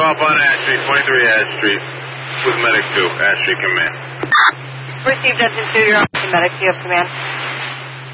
up on Ash Street, 23 Ash Street, with Medic 2, Ash Street Command. Received, that's 2, you're on to Medic 2 of Command.